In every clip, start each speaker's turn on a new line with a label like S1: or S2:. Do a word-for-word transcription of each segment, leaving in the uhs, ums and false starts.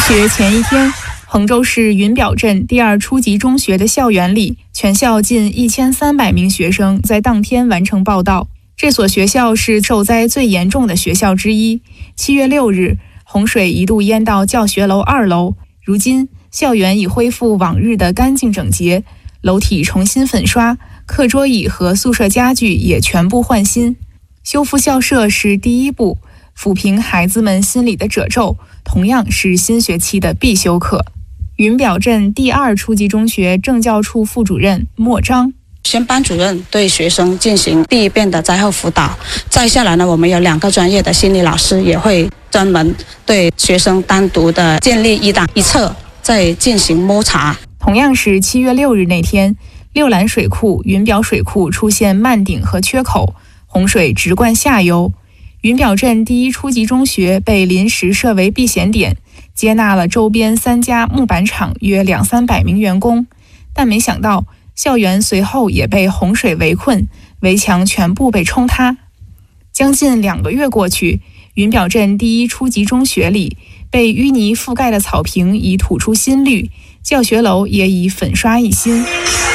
S1: 学前一天，衡州市云表镇第二初级中学的校园里，全校近一千三百名学生在当天完成报到。这所学校是受灾最严重的学校之一。七月六日，洪水一度淹到教学楼二楼，如今校园已恢复往日的干净整洁，楼体重新粉刷，课桌椅和宿舍家具也全部换新。修复校舍是第一步，抚平孩子们心里的褶皱，同样是新学期的必修课。云表镇第二初级中学政教处副主任莫章，
S2: 先班主任对学生进行第一遍的灾后辅导，再下来呢，我们有两个专业的心理老师也会专门对学生单独的建立一档一册，再进行摸查。
S1: 同样是七月六日那天，六兰水库、云表水库出现漫顶和缺口，洪水直灌下游。云表镇第一初级中学被临时设为避险点，接纳了周边三家木板厂约两三百名员工，但没想到校园随后也被洪水围困，围墙全部被冲塌。将近两个月过去，云表镇第一初级中学里被淤泥覆盖的草坪已吐出新绿，教学楼也已粉刷一新。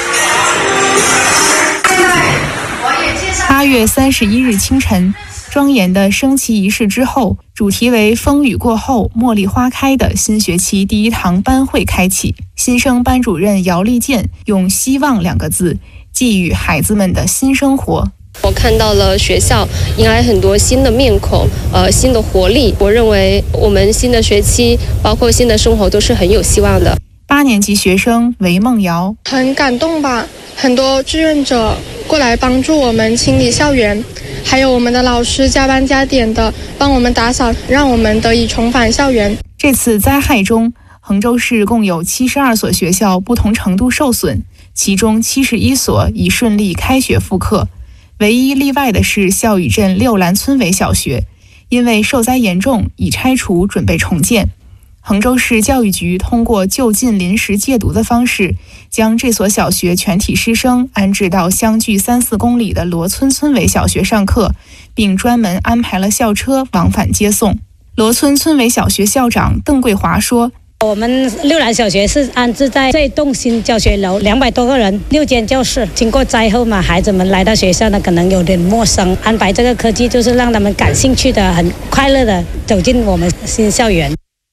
S1: 八月三十一日清晨，庄严的升旗仪式之后，主题为风雨过后茉莉花开的新学期第一堂班会开启。新生班主任姚丽健用希望两个字寄予孩子们的新生活。
S3: 我看到了学校迎来很多新的面孔，呃，新的活力。我认为我们新的学期，包括新的生活都是很有希望的。
S1: 八年级学生韦梦瑶，
S4: 很感动吧，很多志愿者过来帮助我们清理校园，还有我们的老师加班加点的帮我们打扫，让我们得以重返校园。
S1: 这次灾害中，衡州市共有七十二所学校不同程度受损，其中七十一所已顺利开学复课。唯一例外的是孝宇镇六兰村委小学，因为受灾严重，已拆除准备重建。衡州市教育局通过就近临时戒毒的方式，将这所小学全体师生安置到相距三四公里的罗村村委小学上课，并专门安排了校车往返接送。罗村村委小学校长邓桂华说，
S5: 我们六兰小学是安置在这栋新教学楼，两百多个人，六间教室。经过灾后嘛，孩子们来到学校呢，可能有点陌生。安排这个科技，就是让他们感兴趣的、很快乐的走进我们新校园。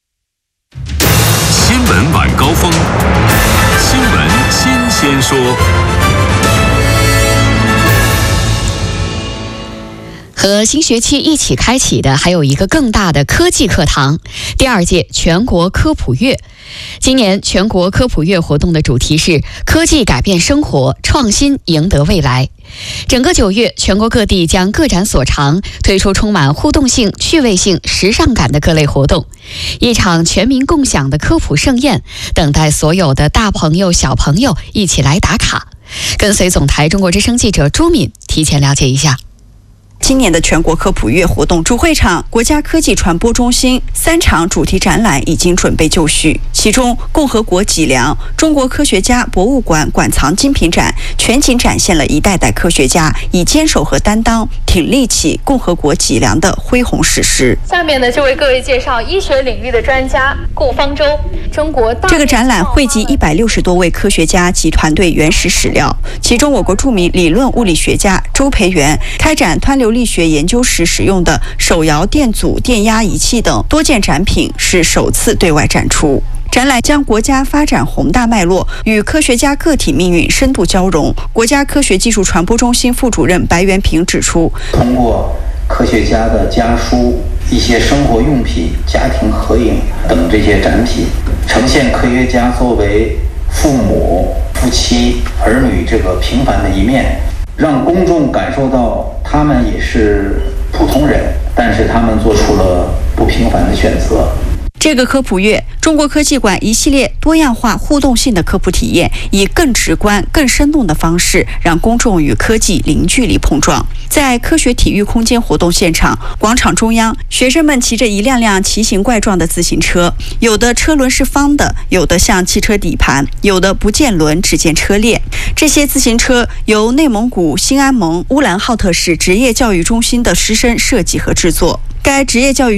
S6: 新闻晚高峰，新闻新鲜说。
S7: 和新学期一起开启的还有一个更大的科技课堂——第二届全国科普月。今年全国科普月活动的主题是科技改变生活，创新赢得未来。整个九月，全国各地将各展所长，推出充满互动性、趣味性、时尚感的各类活动，一场全民共享的科普盛宴，等待所有的大朋友小朋友一起来打卡。跟随总台中国之声记者朱敏提前了解一下。
S8: 今年的全国科普月活动主会场国家科技传播中心三场主题展览已经准备就绪，其中共和国脊梁中国科学家博物馆馆藏精品展全景展现了一代代科学家以坚守和担当挺立起共和国脊梁的恢宏史诗。
S9: 下面呢，就为各位介绍医学领域的专家顾方舟。中国大
S8: 这个展览汇集一百六十多位科学家及团队原始史料，其中我国著名理论物理学家周培源开展湍流力学研究时使用的手摇电阻电压仪器等多件展品是首次对外展出。展览将国家发展宏大脉络与科学家个体命运深度交融。国家科学技术传播中心副主任白元平指出，
S10: 通过科学家的家书、一些生活用品、家庭合影等这些展品，呈现科学家作为父母、夫妻、儿女这个平凡的一面，让公众感受到他们也是普通人，但是他们做出了不平凡的选择。
S8: 这个科普月，中国科技馆一系列多样化、互动性的科普体验，以更直观、更生动的方式，让公众与科技零距离碰撞。在科学体育空间活动现场，广场中央，学生们骑着一辆辆奇形怪状的自行车，有的车轮是方的，有的像汽车底盘，有的不见轮，只见车链。这些自行车由内蒙古兴安盟乌兰浩特市职业教育中心的师生设计和制作。该职业教育